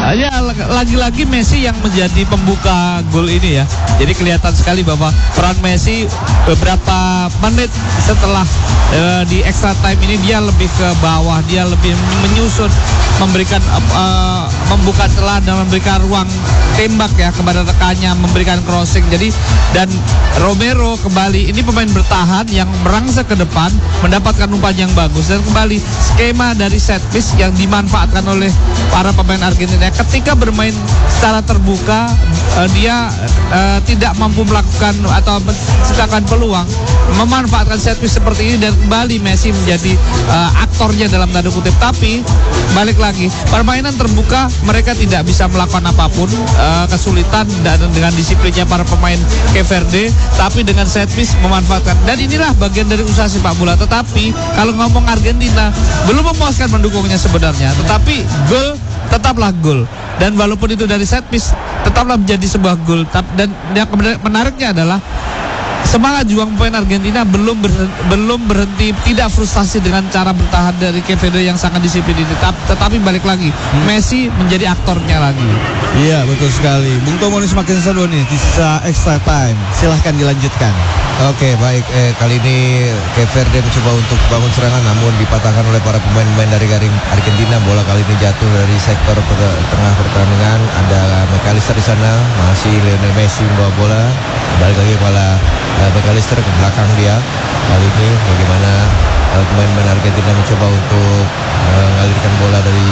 Ya lagi-lagi Messi yang menjadi pembuka gol ini ya. Jadi kelihatan sekali bahwa peran Messi beberapa menit setelah di extra time ini dia lebih ke bawah, dia lebih menyusun, memberikan membuka celah dan memberikan ruang tembak ya kepada rekannya, memberikan crossing. Jadi dan Romero kembali ini pemain bertahan yang merangsek ke depan, mendapatkan umpan yang bagus dan kembali skema dari set piece yang dimanfaatkan oleh para pemain Argentina. Ketika bermain secara terbuka, dia tidak mampu melakukan atau menciptakan peluang, memanfaatkan set piece seperti ini dan kembali Messi menjadi aktornya dalam tanda kutip. Tapi balik lagi, permainan terbuka mereka tidak bisa melakukan apapun, kesulitan dan dengan disiplinnya para pemain Cape Verde, tapi dengan set piece memanfaatkan. Dan inilah bagian dari usaha sepak bola. Tetapi kalau ngomong Argentina belum memuaskan mendukungnya sebenarnya, tetapi gol tetaplah gol, dan walaupun itu dari set piece tetaplah menjadi sebuah gol. Dan yang menariknya adalah semangat juang pemain Argentina belum berhenti, tidak frustasi dengan cara bertahan dari Cape Verde yang sangat disiplin ini. Tetapi balik lagi, Messi menjadi aktornya lagi. Iya, betul sekali. Bung Tomo ini semakin seru nih di sisa extra time. Silahkan dilanjutkan. Oke, baik. Kali ini Cape Verde mencoba untuk bangun serangan, namun dipatahkan oleh para pemain-pemain dari garing Argentina. Bola kali ini jatuh dari sektor tengah pertandingan. Ada McAllister di sana, masih Lionel Messi membawa bola. Balik lagi kepada McAllister ke belakang dia. Kali ini bagaimana pemain-pemain Argentina mencoba untuk mengalirkan bola dari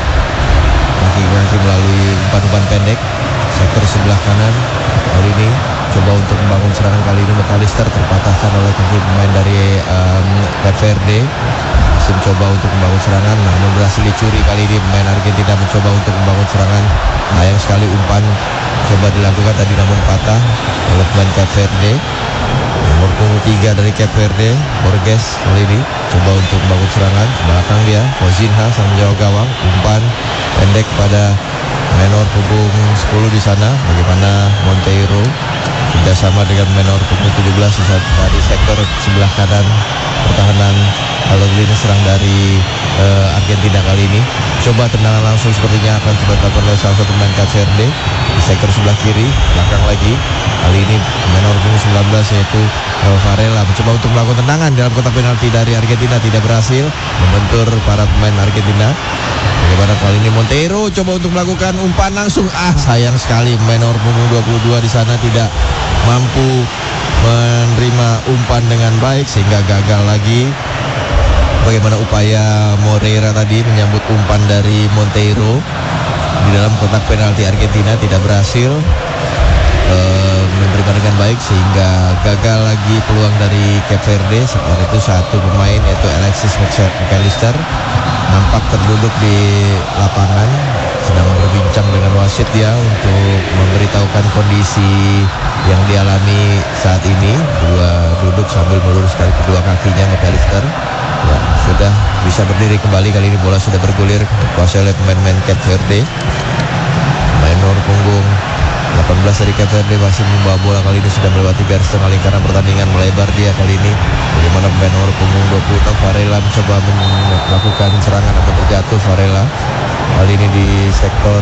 kaki-kaki melalui umpan-umpan pendek sektor sebelah kanan. Kali ini coba untuk membangun serangan, kali ini McAllister terpatahkan oleh pemain dari Cape Verde. Masih mencoba untuk membangun serangan, namun berhasil dicuri. Kali ini pemain Argentina mencoba untuk membangun serangan. Sayang sekali umpan coba dilakukan tadi namun patah oleh pemain Cape Verde. Nomor punggung 3 dari Cape Verde, Borges kali ini coba untuk membangun serangan. Belakang dia, Mozinha sang menjauh gawang. Umpan pendek pada menor punggung 10 di sana. Bagaimana Monteiro kerjasama dengan menor punggung 17 di sektor sebelah kanan pertahanan. Kalau ini serang dari Argentina kali ini. Coba tendangan langsung sepertinya akan dilakukan oleh salah satu pemain Cape Verde di sektor sebelah kiri. Belakang lagi, kali ini menor punggung 19 yaitu Varela mencoba untuk melakukan tendangan dalam kotak penalti dari Argentina, tidak berhasil membentur para pemain Argentina. Bagaimana kali ini Monteiro coba untuk melakukan umpan langsung. Sayang sekali menor punggung 22 di sana tidak mampu menerima umpan dengan baik sehingga gagal lagi. Bagaimana upaya Moreira tadi menyambut umpan dari Monteiro di dalam kotak penalti Argentina, tidak berhasil menerima dengan baik sehingga gagal lagi peluang dari Cape Verde. Setelah itu satu pemain yaitu Alexis McAllister nampak terduduk di lapangan, sedang berbincang dengan wasit dia untuk memberitahukan kondisi yang dialami saat ini. Duduk sambil meluruskan kedua kakinya McAllister. Ya, sudah bisa berdiri kembali. Kali ini bola sudah bergulir kuasai oleh pemain-pemain Cape Verde. Menor punggung 18 dari Cape Verde masih membawa bola, kali ini sudah melewati garis tengah lingkaran pertandingan, melebar dia kali ini. Bagaimana pemain nomor punggung 20 Varela mencoba melakukan serangan atau terjatuh. Varela kali ini di sektor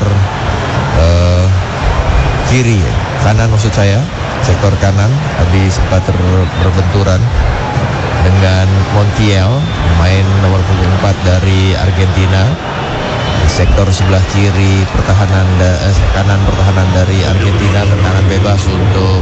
kiri, kanan maksud saya, sektor kanan. Tadi sempat berbenturan dengan Montiel, pemain nomor punggung 4 dari Argentina. Di sektor sebelah kiri pertahanan kanan pertahanan dari Argentina, tendangan bebas untuk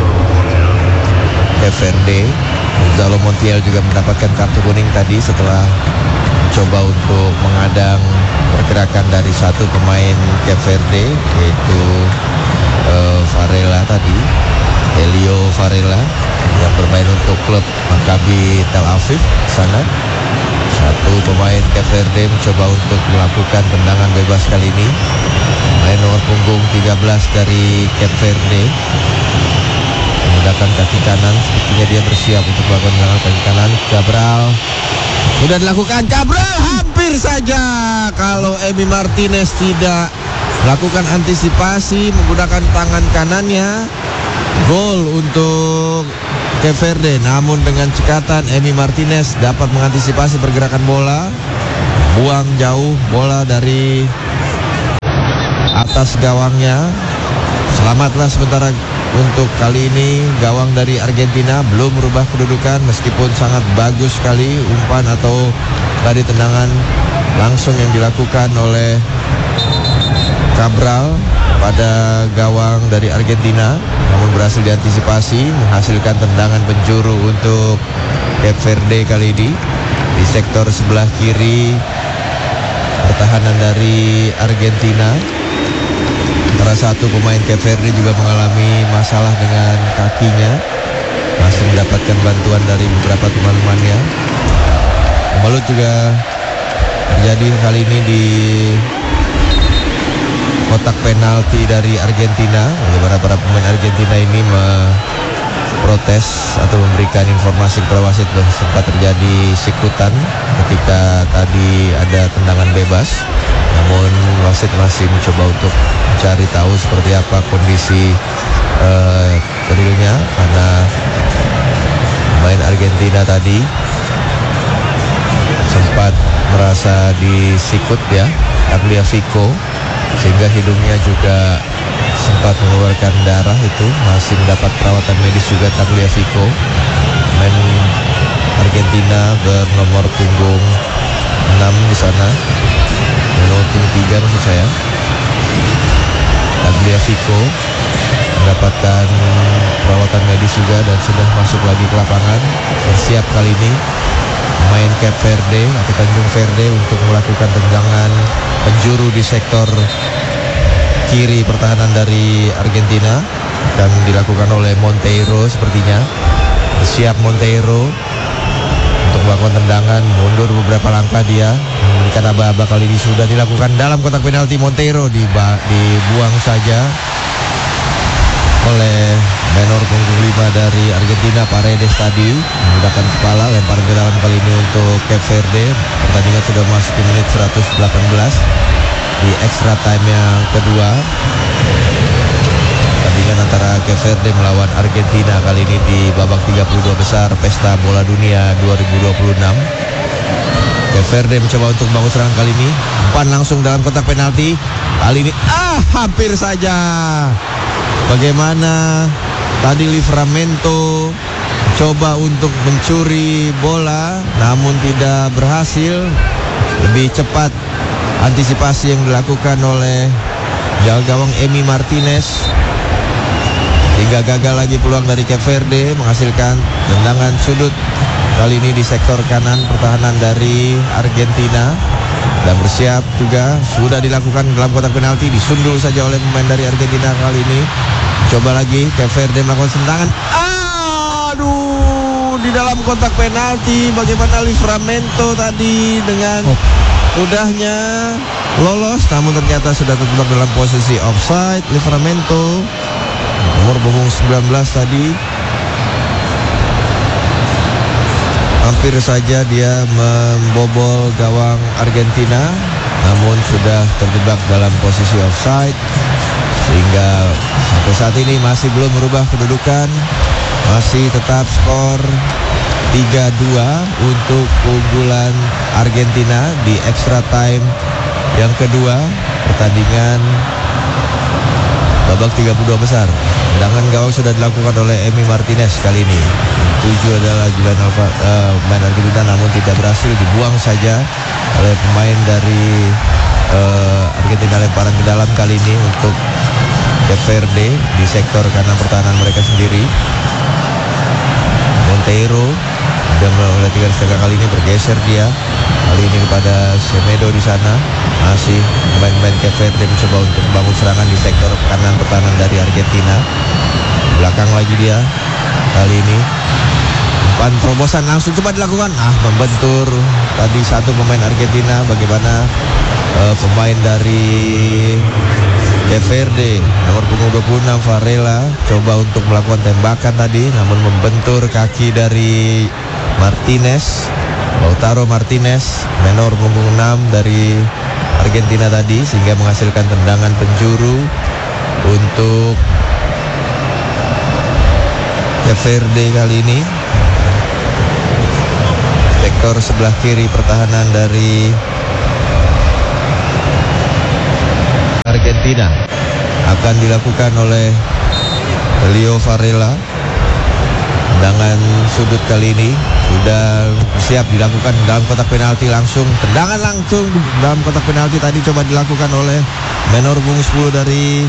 Cape Verde. Gonzalo Montiel juga mendapatkan kartu kuning tadi setelah mencoba untuk mengadang pergerakan dari satu pemain Cape Verde yaitu Varela tadi, Elio Varela yang bermain untuk klub Maccabi Tel Aviv sana. Satu pemain Cape Verde mencoba untuk melakukan tendangan bebas kali ini. Pemain nomor punggung 13 dari Cape Verde menggunakan kaki kanan, sepertinya dia bersiap untuk melakukan tendangan kaki kanan. Cabral sudah dilakukan. Cabral hampir saja kalau Emi Martinez tidak melakukan antisipasi menggunakan tangan kanannya. Gol untuk Cape Verde, namun dengan cekatan Emi Martinez dapat mengantisipasi pergerakan bola, buang jauh bola dari atas gawangnya. Selamatlah sementara untuk kali ini gawang dari Argentina belum merubah kedudukan meskipun sangat bagus sekali umpan atau tadi tendangan langsung yang dilakukan oleh Cabral pada gawang dari Argentina, namun berhasil diantisipasi menghasilkan tendangan penjuru untuk Cape Verde kali ini di sektor sebelah kiri pertahanan dari Argentina. Salah satu pemain Cape Verde juga mengalami masalah dengan kakinya, masih mendapatkan bantuan dari beberapa teman-temannya. Pembalut juga terjadi kali ini di kotak penalti dari Argentina. Bagaimana para pemain Argentina ini protes atau memberikan informasi kepada wasit bahwa sempat terjadi sikutan ketika tadi ada tendangan bebas. Namun wasit masih mencoba untuk mencari tahu seperti apa kondisi realnya, karena pemain Argentina tadi sempat merasa disikut ya, Tagliafico, sehingga hidungnya juga sempat mengeluarkan darah. Itu masih mendapat perawatan medis juga Tagliafico, pemain Argentina bernomor punggung 6 di sana, nomor punggung 3 maksud saya. Tagliafico mendapatkan perawatan medis juga dan sudah masuk lagi ke lapangan, bersiap kali ini pemain Cape Verde atau Tanjung Verde untuk melakukan tendangan penjuru di sektor kiri pertahanan dari Argentina, dan dilakukan oleh Monteiro sepertinya. Bersiap Monteiro untuk melakukan tendangan, mundur beberapa langkah dia, memberikan aba-aba kali ini sudah dilakukan dalam kotak penalti. Monteiro dibuang saja oleh menor punggung 5 dari Argentina, Paredes tadi menggunakan kepala. Lemparan ke dalam kali ini untuk Cape Verde. Pertandingan sudah masuk di menit 118 di extra time yang kedua. Pertandingan antara Cape Verde melawan Argentina kali ini di babak 32 besar Pesta Bola Dunia 2026. Cape Verde mencoba untuk membangun serangan kali ini. Umpan langsung dalam kotak penalti. Kali ini hampir saja. Bagaimana tadi Livramento coba untuk mencuri bola namun tidak berhasil. Lebih cepat antisipasi yang dilakukan oleh gawang Emi Martinez, hingga gagal lagi peluang dari Cape Verde menghasilkan tendangan sudut kali ini di sektor kanan pertahanan dari Argentina. Dan bersiap juga sudah dilakukan dalam kotak penalti, disundul saja oleh pemain dari Argentina kali ini. Coba lagi Cape Verde melakukan tendangan. Aduh, di dalam kotak penalti. Bagaimana Livramento tadi dengan mudahnya lolos, namun ternyata sudah terjebak dalam posisi offside. Livramento nomor punggung 19 tadi hampir saja dia membobol gawang Argentina, namun sudah terjebak dalam posisi offside, sehingga sampai saat ini masih belum merubah kedudukan. Masih tetap skor 3-2 untuk keunggulan Argentina di extra time yang kedua pertandingan babak 32 besar. Tendangan gawang sudah dilakukan oleh Emi Martinez kali ini. 7 adalah Julian pemain Argentina, namun tidak berhasil, dibuang saja oleh pemain dari Argentina. Lemparan ke dalam kali ini untuk Cape Verde di sektor kanan pertahanan mereka sendiri. Monteiro sudah mulai 3 kali ini bergeser dia. Kali ini kepada Semedo di sana. Masih pemain-pemain Cape Verde mencoba untuk membangun serangan di sektor kanan pertahanan dari Argentina. Belakang lagi dia kali ini. Umpan terobosan langsung coba dilakukan. Membentur tadi satu pemain Argentina. Bagaimana pemain dari Cape Verde nomor punggung 26 Varela coba untuk melakukan tembakan tadi, namun membentur kaki dari Martinez, Lautaro Martinez, menor punggung 6 dari Argentina tadi, sehingga menghasilkan tendangan penjuru untuk Cape Verde kali ini. Sektor sebelah kiri pertahanan dari Argentina. Argentina. Akan dilakukan oleh Leo Varela. Tendangan sudut kali ini sudah siap dilakukan dalam kotak penalti langsung. Tendangan langsung dalam kotak penalti tadi coba dilakukan oleh menor punggung 10 dari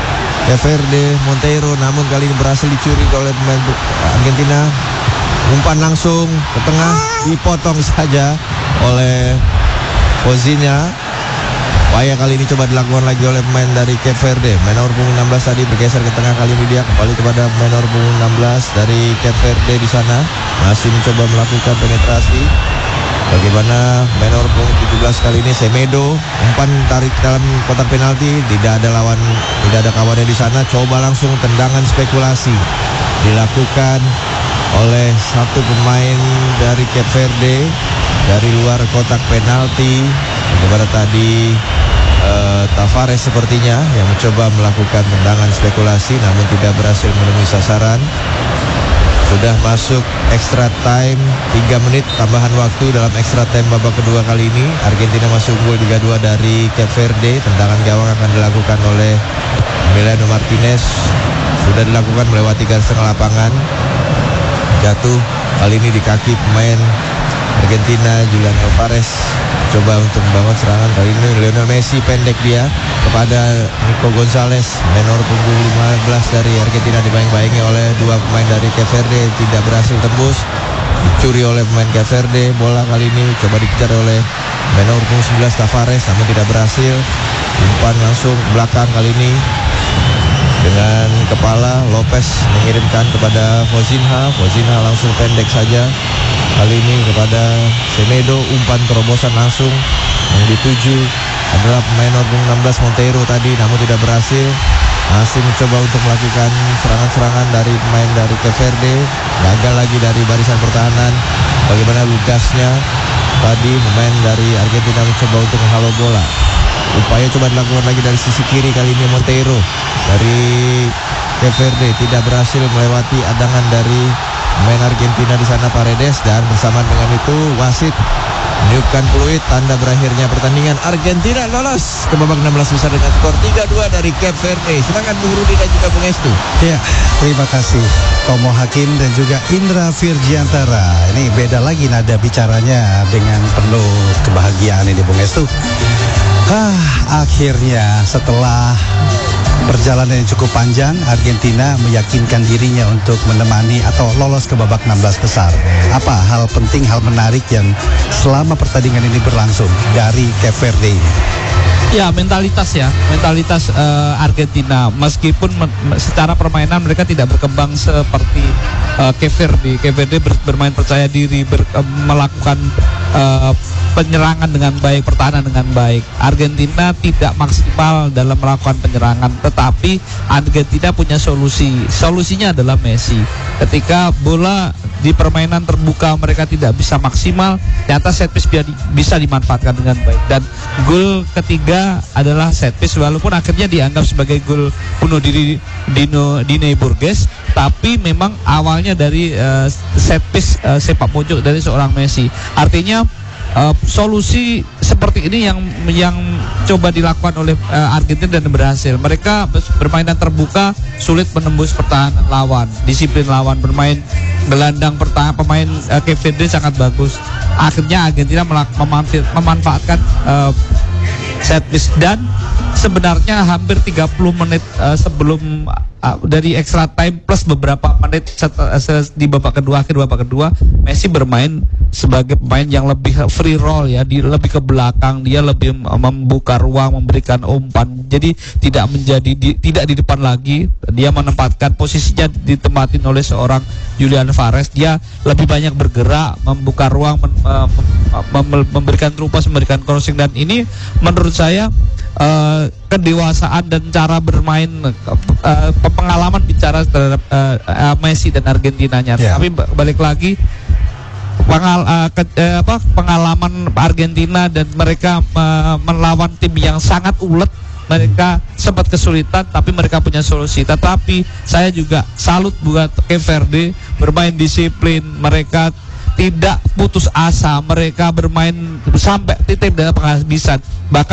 Verde Monteiro, namun kali ini berhasil dicuri oleh pemain Argentina. Umpan langsung ke tengah, dipotong saja oleh Fozinha. Upaya kali ini coba dilakukan lagi oleh pemain dari Cape Verde. Menor punggung 16 tadi bergeser ke tengah, kali ini dia kembali kepada menor punggung 16 dari Cape Verde di sana. Masih mencoba melakukan penetrasi. Bagaimana menor punggung 17 kali ini Semedo, umpan tarik dalam kotak penalti, tidak ada kawannya di sana. Coba langsung tendangan spekulasi dilakukan oleh satu pemain dari Cape Verde dari luar kotak penalti. Bagaimana tadi Tavares sepertinya yang mencoba melakukan tendangan spekulasi namun tidak berhasil menemui sasaran. Sudah masuk extra time, 3 menit tambahan waktu dalam extra time babak kedua kali ini. Argentina masuk gol 3-2 dari Cape Verde. Tendangan gawang akan dilakukan oleh Emiliano Martinez. Sudah dilakukan melewati garis tengah lapangan. Jatuh kali ini di kaki pemain Argentina Julian Alvarez. Coba untuk membangun serangan kali ini Lionel Messi, pendek dia kepada Nico Gonzalez. Menor punggung 15 dari Argentina dibayang-bayangi oleh dua pemain dari Cape Verde, tidak berhasil tembus. Dicuri oleh pemain Cape Verde. Bola kali ini coba dikejar oleh menor punggung 11 Tavares namun tidak berhasil. Umpan langsung ke belakang kali ini dengan kepala. Lopez mengirimkan kepada Fozinha. Fozinha langsung pendek saja kali ini kepada Semedo. Umpan terobosan langsung yang dituju adalah pemain nomor 16 Monteiro tadi namun tidak berhasil. Masih mencoba untuk melakukan serangan-serangan dari pemain dari Cape Verde. Gagal lagi dari barisan pertahanan. Bagaimana lugasnya tadi pemain dari Argentina mencoba untuk menghalau bola. Upaya coba dilakukan lagi dari sisi kiri kali ini Monteiro dari Cape Verde tidak berhasil melewati adangan dari pemain Argentina di sana Paredes, dan bersamaan dengan itu wasit meniupkan peluit tanda berakhirnya pertandingan. Argentina lolos ke babak 16 besar dengan skor 3-2 dari Cape Verde. Silakan Bung Rudi dan juga Bung Estu. Ya, terima kasih Tomo Hakim dan juga Indra Virjiantara. Ini beda lagi nada bicaranya dengan penuh kebahagiaan ini Bung Estu. Akhirnya setelah perjalanan yang cukup panjang, Argentina meyakinkan dirinya untuk menemani atau lolos ke babak 16 besar. Apa hal penting, hal menarik yang selama pertandingan ini berlangsung dari Cape Verde ini? Ya, mentalitas Argentina. Meskipun secara permainan mereka tidak berkembang seperti Cape Verde. Cape Verde bermain percaya diri, melakukan penyerangan dengan baik, pertahanan dengan baik. Argentina tidak maksimal dalam melakukan penyerangan, tetapi Argentina punya solusi. Solusinya adalah Messi. Ketika bola di permainan terbuka mereka tidak bisa maksimal, ternyata set piece bisa dimanfaatkan dengan baik. Dan gol ketiga adalah set piece, walaupun akhirnya dianggap sebagai gol bunuh diri Dine Burgess, tapi memang awalnya dari set piece sepak pojok dari seorang Messi. Artinya solusi seperti ini yang coba dilakukan oleh Argentina dan berhasil. Mereka bermainan terbuka, sulit menembus pertahanan lawan, disiplin lawan, bermain gelandang pertahanan pemain Cape Verde sangat bagus. Akhirnya Argentina memanfaatkan set piece, dan sebenarnya hampir 30 menit sebelum dari extra time plus beberapa menit di babak kedua, akhir babak kedua, Messi bermain sebagai pemain yang lebih free roll ya, lebih ke belakang, dia lebih membuka ruang, memberikan umpan. Jadi tidak di depan lagi, dia menempatkan posisinya ditempatin oleh seorang Julian Alvarez. Dia lebih banyak bergerak, membuka ruang, memberikan trupas, memberikan crossing, dan ini menurut saya kedewasaan dan cara bermain, pengalaman bicara terhadap Messi dan Argentinanya. Tapi balik lagi pengalaman Argentina, dan mereka melawan tim yang sangat ulet. Mereka sempat kesulitan, tapi mereka punya solusi. Tetapi saya juga salut buat Cape Verde, bermain disiplin, mereka tidak putus asa, mereka bermain sampai titik dalam penghabisan. Bahkan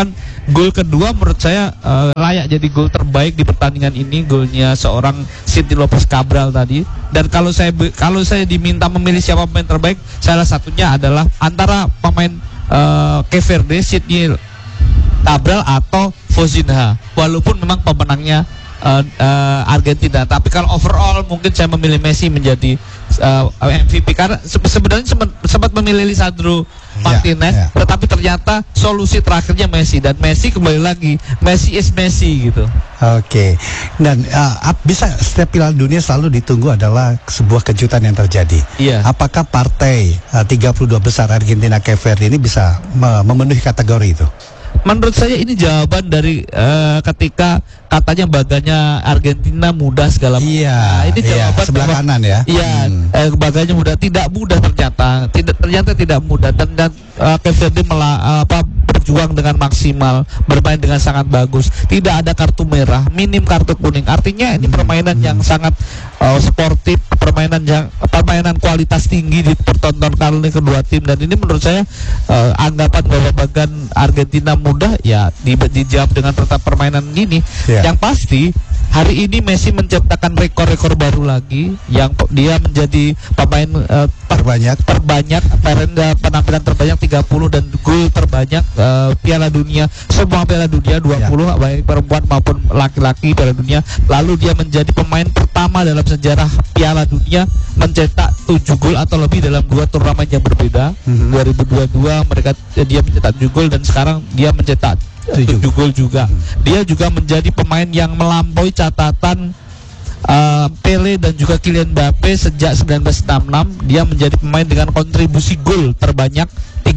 gol kedua menurut saya layak jadi gol terbaik di pertandingan ini, golnya seorang Sydney Lopez Cabral tadi. Dan kalau saya diminta memilih siapa pemain terbaik, salah satunya adalah antara pemain Cape Verde, Sydney Cabral atau Fosinha. Walaupun memang pemenangnya Argentina, tapi kalau overall mungkin saya memilih Messi menjadi MVP karena sebenarnya sempat memilih Lisandro Martinez, tetapi ternyata solusi terakhirnya Messi, dan Messi kembali lagi Messi is Messi gitu. Oke. Dan bisa setiap Piala Dunia selalu ditunggu adalah sebuah kejutan yang terjadi. Iya. Apakah partai 32 besar Argentina Cape Verde ini bisa memenuhi kategori itu? Menurut saya ini jawaban dari ketika katanya baganya Argentina mudah segala macam. Iya, Ini jawaban sebelah kanan ya. Iya, baganya mudah, tidak mudah ternyata tidak mudah, dan Cape Verde berjuang dengan maksimal, bermain dengan sangat bagus, tidak ada kartu merah, minim kartu kuning. Artinya ini permainan yang sangat sportif, permainan kualitas tinggi dipertontonkan oleh kedua tim, dan ini menurut saya anggapan bahwa bagian Argentina mudah ya dijawab dengan permainan ini. Yang pasti hari ini Messi menciptakan rekor-rekor baru lagi, yang dia menjadi pemain terbanyak penampilan terbanyak 30 dan gol terbanyak Piala Dunia, semua Piala Dunia 20 baik perempuan maupun laki-laki Piala Dunia. Lalu dia menjadi pemain pertama dalam sejarah Piala Dunia mencetak 7 gol atau lebih dalam 2 turnamen yang berbeda. 2022 dia mencetak 7 gol dan sekarang dia mencetak 7 gol juga. Dia juga menjadi pemain yang melampaui catatan Pele dan juga Kylian Mbappe sejak 1966. Dia menjadi pemain dengan kontribusi gol terbanyak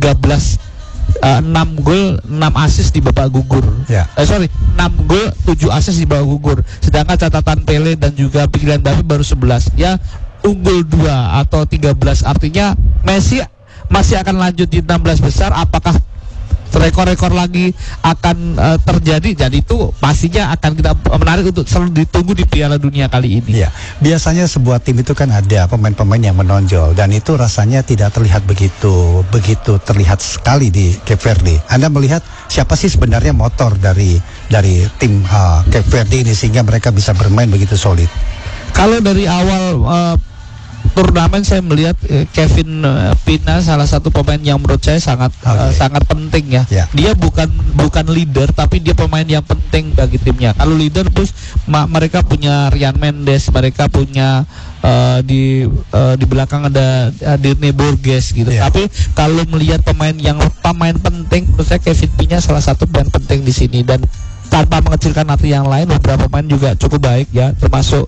6 gol 6 assist di babak gugur. 6 gol 7 assist di babak gugur. Sedangkan catatan Pele dan juga Kylian Mbappe baru 11. Dia unggul 2 atau 13. Artinya Messi masih akan lanjut di 16 besar. Apakah rekor-rekor lagi akan terjadi? Jadi itu pastinya akan kita menarik untuk selalu ditunggu di Piala Dunia kali ini. Ya, biasanya sebuah tim itu kan ada pemain-pemain yang menonjol, dan itu rasanya tidak terlihat begitu terlihat sekali di Cape Verde. Anda melihat siapa sih sebenarnya motor dari tim Cape Verde ini sehingga mereka bisa bermain begitu solid? Kalau dari awal turnamen saya melihat Kevin Pina salah satu pemain yang menurut saya sangat penting ya. Dia bukan leader, tapi dia pemain yang penting bagi timnya. Kalau leader terus mereka punya Ryan Mendes, mereka punya di belakang ada Dirne Borges gitu. Tapi kalau melihat pemain penting, menurut saya Kevin Pina salah satu pemain penting di sini, dan tanpa mengecilkan hati yang lain, beberapa pemain juga cukup baik ya, termasuk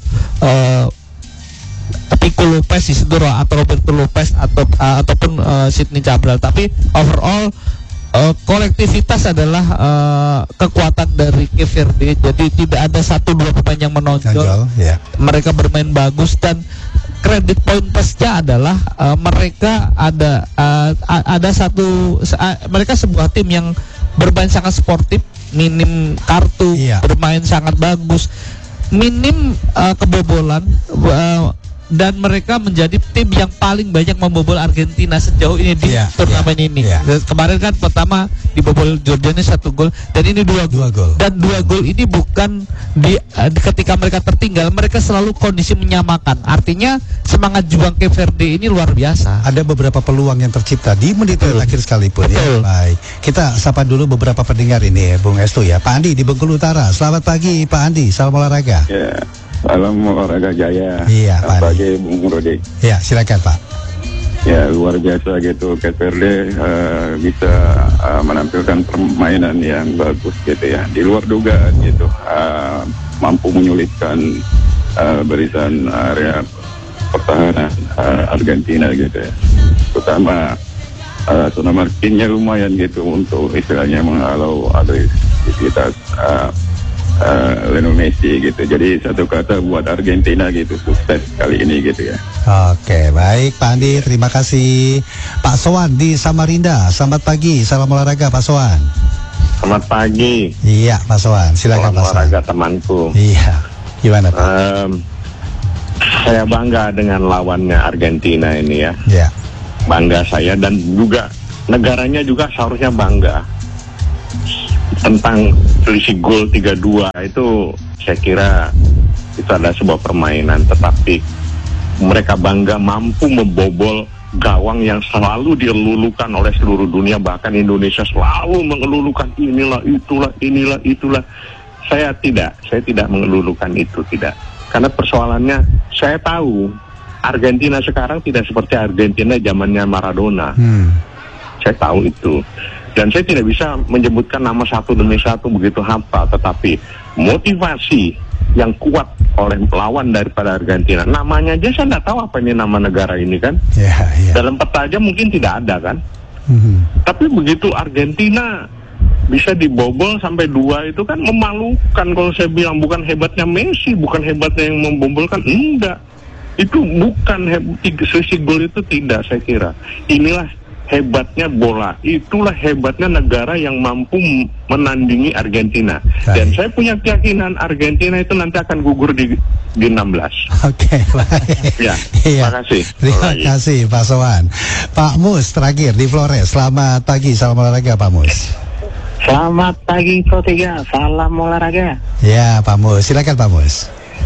Pico Lopez, Isidoro atau Roberto Lopez ataupun Sydney Cabral. Tapi overall kolektivitas adalah kekuatan dari Cape Verde. Jadi tidak ada 1-2 pemain yang menonjol. Mereka bermain bagus, dan kredit poin plusnya adalah mereka mereka sebuah tim yang bermain sangat sportif, minim kartu, bermain sangat bagus, minim kebobolan, dan mereka menjadi tim yang paling banyak membobol Argentina sejauh ini di turnamen ini. Kemarin kan pertama dibobol Jordania 1 gol, dan ini 2 gol. Dan 2 gol ini bukan ketika mereka tertinggal, mereka selalu kondisi menyamakan. Artinya semangat juang Cape Verde ini luar biasa. Ada beberapa peluang yang tercipta di menit akhir sekalipun. Baik, kita sapa dulu beberapa pendengar ini, Bung Estu ya. Pak Andi di Bengkulu Utara. Selamat pagi Pak Andi, salam olahraga. Salam olahraga jaya. Pak Pagi Bung Rodi. Silakan Pak. Luar biasa gitu, Cape Verde bisa menampilkan permainan yang bagus gitu ya, di luar dugaan gitu, mampu menyulitkan barisan area pertahanan Argentina gitu ya, terutama zona markinnya lumayan gitu untuk istilahnya menghalau agresivitas Lionel Messi gitu. Jadi satu kata buat Argentina gitu, sukses kali ini gitu ya. Oke, baik Pak Andi, terima kasih. Pak Sowan di Samarinda, selamat pagi, salam olahraga Pak Sowan. Selamat pagi. Iya Pak Sowan, silakan Pak Sowan. Olahraga temanku. Iya, gimana Pak? Saya bangga dengan lawannya Argentina ini ya. Bangga saya, dan juga negaranya juga seharusnya bangga. tentang selisih gol 3-2 itu saya kira itu adalah sebuah permainan, tetapi mereka bangga mampu membobol gawang yang selalu dilulukan oleh seluruh dunia, bahkan Indonesia selalu mengelulukan inilah itulah. Saya tidak mengelulukan itu, tidak. Karena persoalannya saya tahu Argentina sekarang tidak seperti Argentina zamannya Maradona. Saya tahu itu. Dan saya tidak bisa menyebutkan nama satu demi satu begitu hafal, tetapi motivasi yang kuat oleh lawan daripada Argentina. Namanya aja saya tidak tahu apa ini nama negara ini kan. Dalam peta aja mungkin tidak ada kan. Tapi begitu Argentina bisa dibobol sampai 2 itu kan memalukan kalau saya bilang. Bukan hebatnya Messi, bukan hebatnya yang membobolkan, enggak. Itu bukan selisih gol itu tidak, saya kira. Inilah hebatnya bola, itulah hebatnya negara yang mampu menandingi Argentina. Dan saya punya keyakinan Argentina itu nanti akan gugur di 16. Oke, baik. Ya, terima kasih. Terima kasih Pak Sowan. Pak Mus terakhir di Flores. Selamat pagi, salam olahraga Pak Mus. Selamat pagi Pro 3, salam olahraga. Ya Pak Mus, silakan Pak Mus.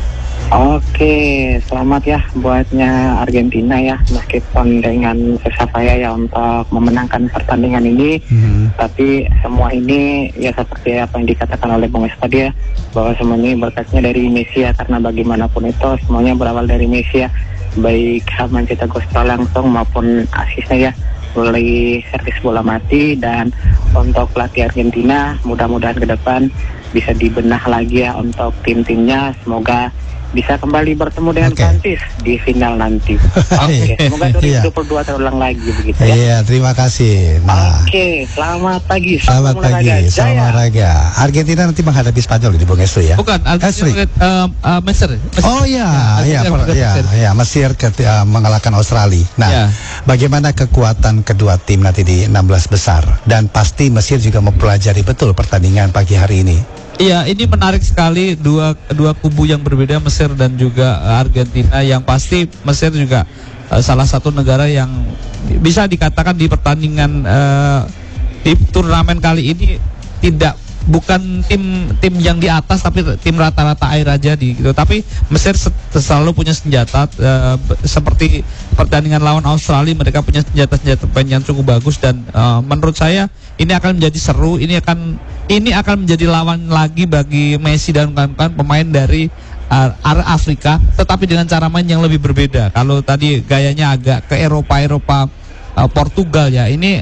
Oke, selamat ya buatnya Argentina ya, meskipun dengan susah payah ya untuk memenangkan pertandingan ini. Tapi semua ini ya seperti apa yang dikatakan oleh Bung Es tadi ya, bahwa semuanya berkatnya dari Messi ya, karena bagaimanapun itu semuanya berawal dari Messi ya, baik mencetak gol langsung maupun asisnya ya, mulai servis bola mati. Dan untuk pelatih Argentina, mudah-mudahan ke depan bisa dibenah lagi ya untuk tim-timnya, semoga bisa kembali bertemu dengan Prancis di final nanti. Semoga 2022 terulang lagi begitu ya. Iya, terima kasih. Nah, selamat pagi. Selamat pagi, salam olahraga. Argentina nanti menghadapi Spanyol di Bung Estu ya. Bukan, Mesir. Oh iya, Mesir mengalahkan Australia. Nah, bagaimana kekuatan kedua tim nanti di 16 besar? Dan pasti Mesir juga mempelajari betul pertandingan pagi hari ini. Iya, ini menarik sekali, dua kubu yang berbeda, Mesir dan juga Argentina. Yang pasti Mesir juga salah satu negara yang bisa dikatakan di pertandingan di turnamen kali ini bukan tim yang di atas, tapi tim rata-rata air aja gitu. Tapi Mesir selalu punya senjata, seperti pertandingan lawan Australia, mereka punya senjata yang cukup bagus. Dan menurut saya ini akan menjadi seru. Ini akan menjadi lawan lagi bagi Messi dan kawan-kawan pemain dari Afrika, tetapi dengan cara main yang lebih berbeda. Kalau tadi gayanya agak ke Eropa Portugal ya, ini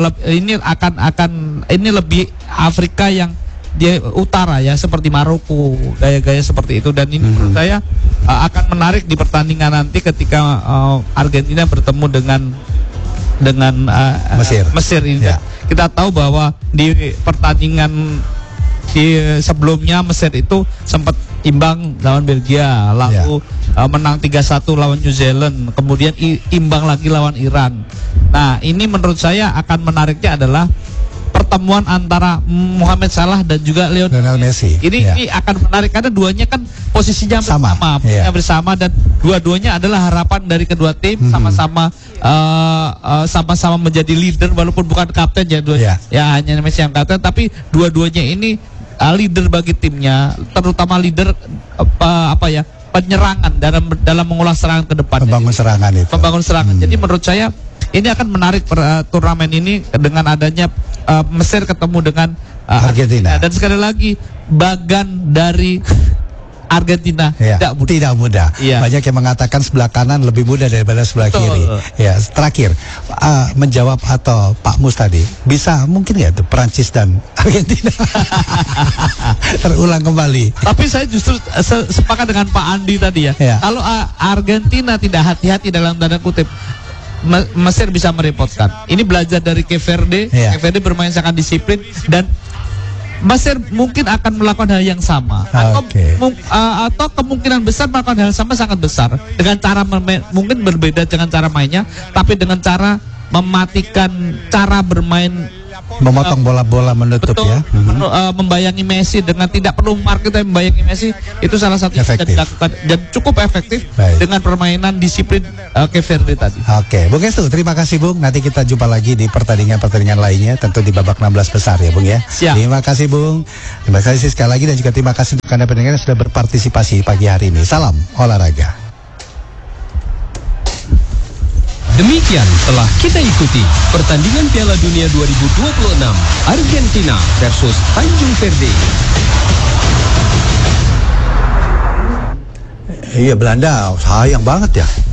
lebih Afrika yang di utara ya, seperti Maroko, gaya-gaya seperti itu. Dan ini menurut saya akan menarik di pertandingan nanti ketika Argentina bertemu dengan Mesir ini. Kita tahu bahwa di pertandingan sebelumnya Mesir itu sempat imbang lawan Belgia, lalu menang 3-1 lawan New Zealand, kemudian imbang lagi lawan Iran. Nah, ini menurut saya akan menariknya adalah pertemuan antara Mohamed Salah dan juga Lionel Messi. Ini akan menarik karena duanya kan posisinya bersama dan dua-duanya adalah harapan dari kedua tim, sama-sama menjadi leader walaupun bukan kapten ya, hanya Messi yang kapten, tapi dua-duanya ini leader bagi timnya, terutama leader penyerangan dalam mengolah serangan ke depan. Pembangun serangan. Jadi menurut saya ini akan menarik turnamen ini dengan adanya Mesir ketemu dengan Argentina. Dan sekali lagi bagan dari Argentina tidak mudah. Banyak yang mengatakan sebelah kanan lebih mudah daripada sebelah kiri. Ya, terakhir menjawab atau Pak Mus tadi, bisa mungkin ya itu Prancis dan Argentina terulang kembali. Tapi saya justru sepakat dengan Pak Andi tadi ya. Kalau Argentina tidak hati-hati dalam tanda kutip, Mesir bisa merepotkan. Ini belajar dari Cape Verde. Cape Verde bermain sangat disiplin dan Mesir mungkin akan melakukan hal yang sama, atau kemungkinan besar melakukan hal yang sama sangat besar dengan cara mungkin berbeda dengan cara mainnya, tapi dengan cara mematikan cara bermain memotong bola-bola menutup betul, ya. membayangi Messi dengan tidak perlu market tapi membayangi Messi itu salah satu yang bisa Efektif. dilakukan dan cukup efektif Baik. dengan permainan disiplin Cape Verde tadi. Oke, Bung Estu, terima kasih Bung. Nanti kita jumpa lagi di pertandingan-pertandingan lainnya, tentu di babak 16 besar ya Bung ya. Siap. Terima kasih Bung. Terima kasih sekali lagi dan juga terima kasih untuk Anda pendengar yang sudah berpartisipasi pagi hari ini. Salam olahraga. Demikian telah kita ikuti pertandingan Piala Dunia 2026 Argentina versus Tanjung Verde. Iya, Belanda sayang banget ya.